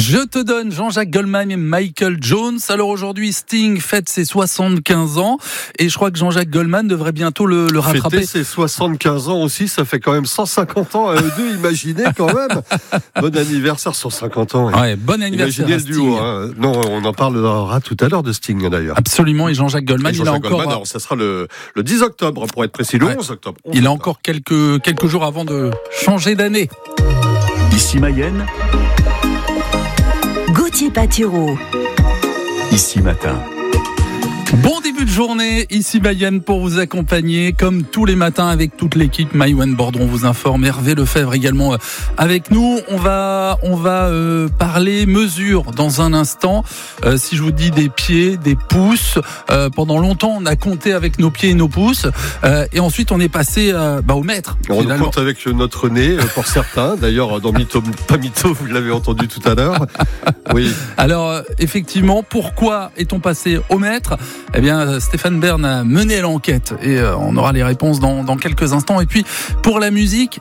Je te donne Jean-Jacques Goldman et Michael Jones. Alors aujourd'hui, Sting fête ses 75 ans et je crois que Jean-Jacques Goldman devrait bientôt le rattraper. Fêter ses 75 ans aussi, ça fait quand même 150 ans à eux deux, imaginez quand même. Bon anniversaire sur 50 ans. Ouais, bon anniversaire. Imaginez le duo. Hein. Non, on en parlera tout à l'heure de Sting d'ailleurs. Absolument, et Jean-Jacques Goldman, il a encore... Goldman, alors, ça sera le 10 octobre, pour être précis, le 11 octobre. Il a encore quelques jours avant de changer d'année. Ici Mayenne, Gauthier Patireau. Ici Matin. Bon début de journée, ici Mayenne pour vous accompagner comme tous les matins avec toute l'équipe. Maïwen Bordron vous informe, Hervé Lefebvre également avec nous. On va parler mesures dans un instant. Si je vous dis des pieds, des pouces, pendant longtemps on a compté avec nos pieds et nos pouces et ensuite on est passé au mètre. On compte avec notre nez pour certains. D'ailleurs dans Mytho, pas Mytho, vous l'avez entendu tout à l'heure. Oui. Alors effectivement, pourquoi est-on passé au mètre ? Eh bien, Stéphane Bern a mené l'enquête et on aura les réponses dans quelques instants. Et puis, pour la musique,